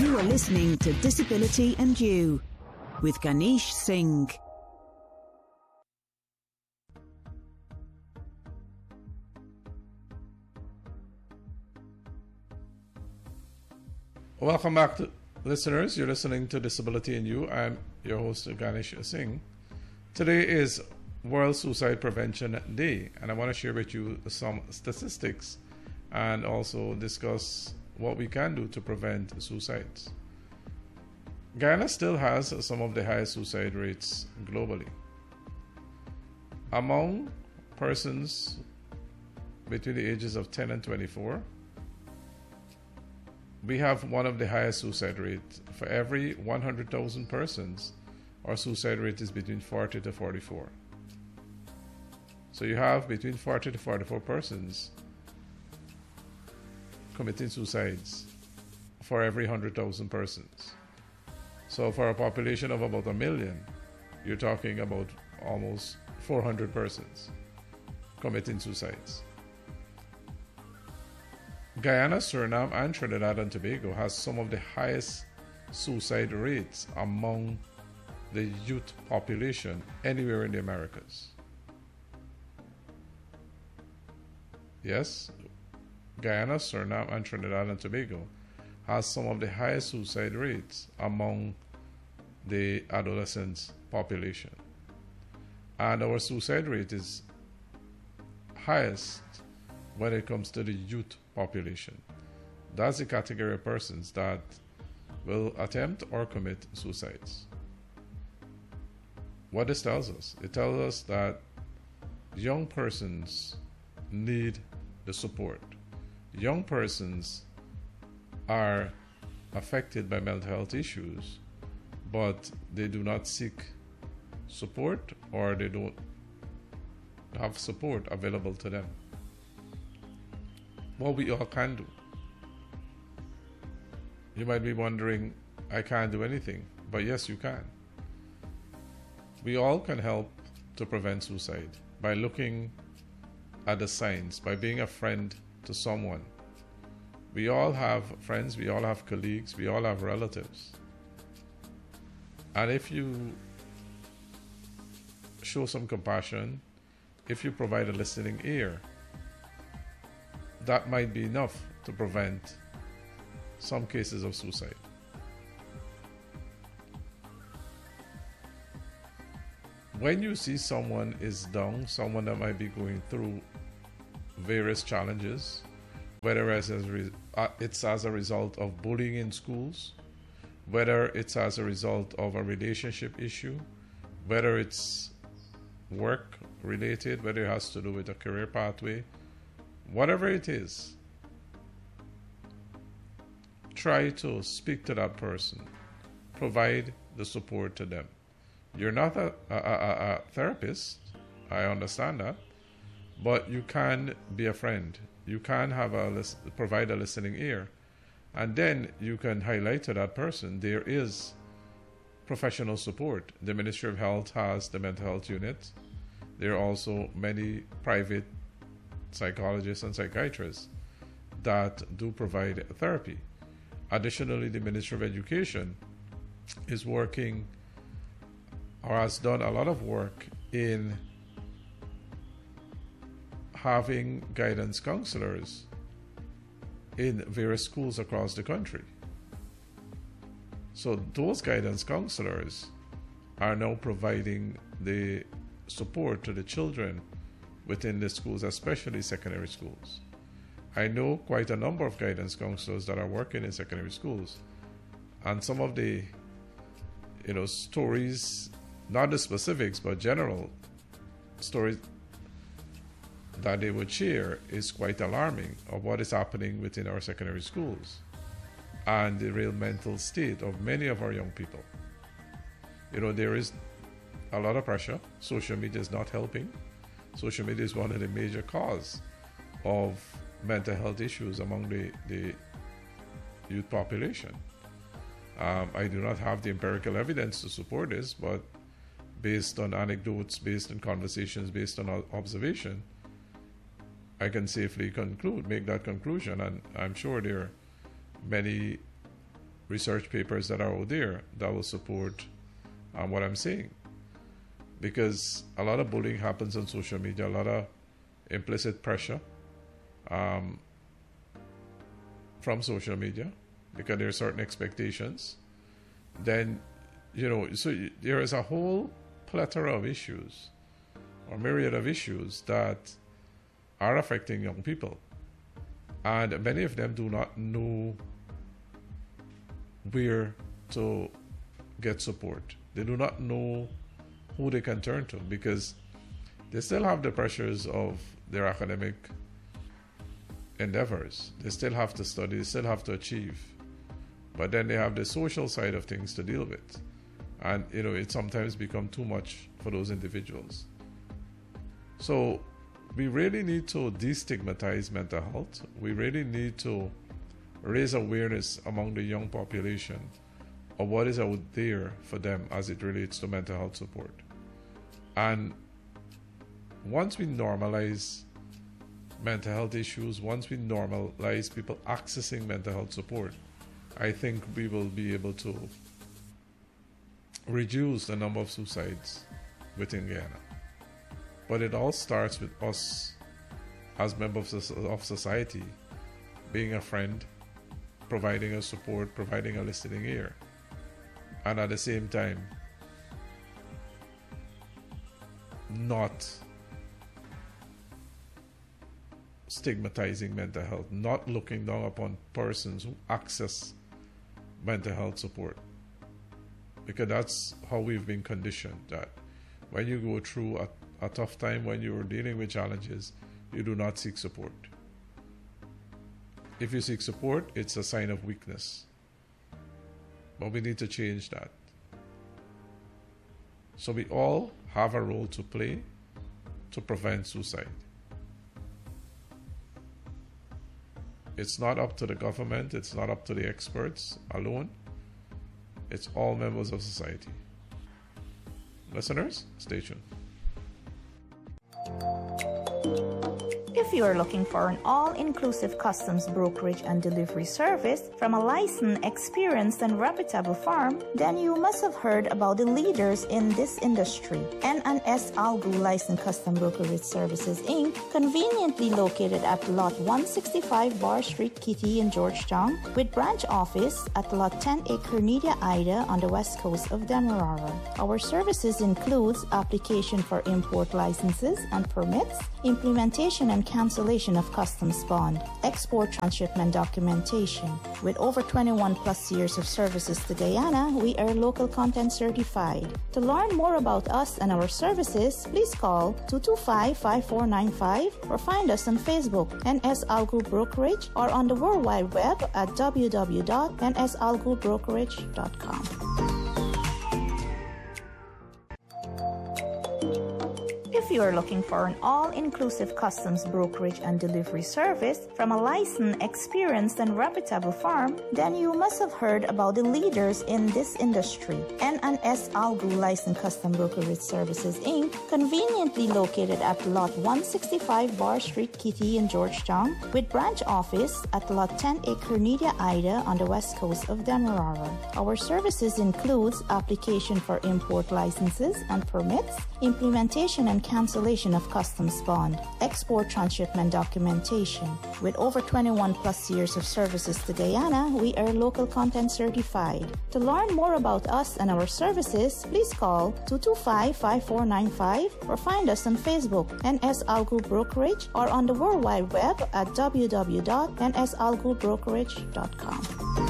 You are listening to Disability and You with Ganesh Singh. Welcome back, listeners. You're listening to Disability and You. I'm your host, Ganesh Singh. Today is World Suicide Prevention Day, and I want to share with you some statistics and also discuss what we can do to prevent suicides. Guyana still has some of the highest suicide rates globally. Among persons between the ages of 10 and 24, we have one of the highest suicide rates. For every 100,000 persons, our suicide rate is between 40 to 44. So you have between 40 to 44 persons committing suicides for every 100,000 persons. So for a population of about 1 million, you're talking about almost 400 persons committing suicides. Guyana, Suriname, and Trinidad and Tobago has some of the highest suicide rates among the youth population anywhere in the Americas. Yes, Guyana, Suriname, and Trinidad and Tobago has some of the highest suicide rates among the adolescent population. And our suicide rate is highest when it comes to the youth population. That's the category of persons that will attempt or commit suicides. What this tells us? It tells us that young persons need the support. Young persons are affected by mental health issues, but they do not seek support, or they don't have support available to them. What we all can do. You might be wondering, I can't do anything, but yes, you can. We all can help to prevent suicide by looking at the signs, by being a friend to someone. We all have friends, we all have colleagues, we all have relatives. And if you show some compassion, if you provide a listening ear, that might be enough to prevent some cases of suicide. When you see someone is down, someone that might be going through various challenges, whether it's as a result of bullying in schools, whether it's as a result of a relationship issue, whether it's work related, whether it has to do with a career pathway, whatever it is, try to speak to that person. Provide the support to them. You're not a therapist, I understand that, but you can be a friend. You can have provide a listening ear, and then you can highlight to that person there is professional support. The Ministry of Health has the mental health unit. There are also many private psychologists and psychiatrists that do provide therapy. Additionally, the Ministry of Education is working, or has done a lot of work in having guidance counselors in various schools across the country. So those guidance counselors are now providing the support to the children within the schools, especially secondary schools. I know quite a number of guidance counselors that are working in secondary schools, and some of the stories, not the specifics, but general stories that they would share is quite alarming of what is happening within our secondary schools and the real mental state of many of our young people. There is a lot of pressure. Social media is not helping. Social media is one of the major causes of mental health issues among the youth population. I do not have the empirical evidence to support this, but based on anecdotes, based on conversations, based on observation, I can safely make that conclusion, and I'm sure there are many research papers that are out there that will support what I'm saying. Because a lot of bullying happens on social media, a lot of implicit pressure from social media, because there are certain expectations. Then, so there is a whole plethora of issues, or myriad of issues that are affecting young people. And many of them do not know where to get support. They do not know who they can turn to, because they still have the pressures of their academic endeavors. They still have to study, they still have to achieve. But then they have the social side of things to deal with. And, it sometimes becomes too much for those individuals. So we really need to destigmatize mental health. We really need to raise awareness among the young population of what is out there for them as it relates to mental health support. And once we normalize mental health issues, once we normalize people accessing mental health support, I think we will be able to reduce the number of suicides within Guyana. But it all starts with us as members of society being a friend, providing a support, providing a listening ear, and at the same time not stigmatizing mental health, not looking down upon persons who access mental health support. Because that's how we've been conditioned, that when you go through a tough time, when you're dealing with challenges, you do not seek support. If you seek support, it's a sign of weakness. But we need to change that. So we all have a role to play to prevent suicide. It's not up to the government, it's not up to the experts alone. It's all members of society. Listeners, stay tuned. If you are looking for an all-inclusive customs brokerage and delivery service from a licensed, experienced, and reputable firm, then you must have heard about the leaders in this industry. N&S Algu Licensed Custom Brokerage Services, Inc., conveniently located at Lot 165 Bar Street, Kitty in Georgetown, with branch office at Lot 10 Acre Media Ida on the west coast of Demerara. Our services includes application for import licenses and permits, implementation and cancellation of customs bond, export transshipment documentation. With over 21 plus years of services to Guyana, we are local content certified. To learn more about us and our services, please call 225-5495 or find us on Facebook, NS Algu Brokerage, or on the World Wide Web at www.nsalgubrokerage.com. If you are looking for an all-inclusive customs brokerage and delivery service from a licensed, experienced, and reputable firm, then you must have heard about the leaders in this industry. N&S Algu Licensed Custom Brokerage Services, Inc., conveniently located at Lot 165 Bar Street, Kitty in Georgetown, with branch office at Lot 10 Acre Media Ida on the west coast of Demerara. Our services includes application for import licenses and permits, implementation and cancellation of customs bond, export transshipment documentation. With over 21 plus years of services to Guyana, we are local content certified. To learn more about us and our services, please call 225-5495 or find us on Facebook, NS Algu Brokerage, or on the World Wide Web at www.nsalgubrokerage.com.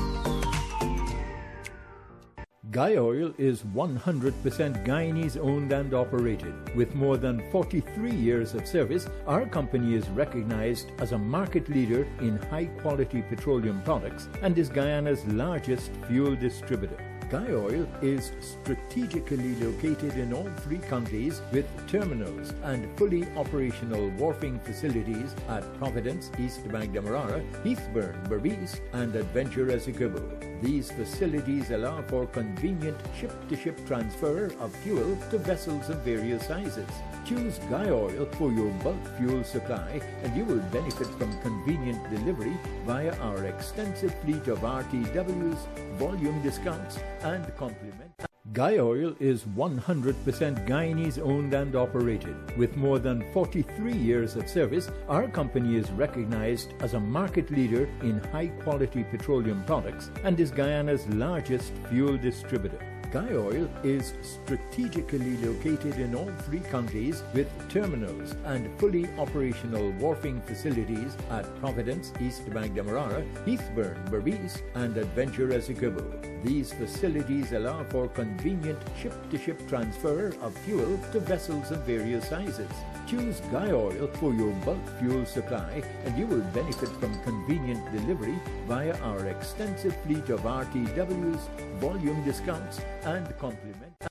Guy Oil is 100% Guyanese owned and operated. With more than 43 years of service, our company is recognized as a market leader in high-quality petroleum products and is Guyana's largest fuel distributor. Guy Oil is strategically located in all 3 counties with terminals and fully operational wharfing facilities at Providence, East Magdamarara, Heathburn, Berbice, and Adventure Essequibo. These facilities allow for convenient ship-to-ship transfer of fuel to vessels of various sizes. Choose Guy Oil for your bulk fuel supply and you will benefit from convenient delivery via our extensive fleet of RTWs, volume discounts, and complement. Guy Oil is 100% Guyanese owned and operated. With more than 43 years of service, our company is recognized as a market leader in high-quality petroleum products and is Guyana's largest fuel distributor. Guy Oil is strategically located in all 3 counties with terminals and fully operational wharfing facilities at Providence, East Magdamarara, Heathburn, Berbice, and Adventure Essequibo. These facilities allow for convenient ship-to-ship transfer of fuel to vessels of various sizes. Choose Guy Oil for your bulk fuel supply and you will benefit from convenient delivery via our extensive fleet of RTWs, volume discounts, and complement.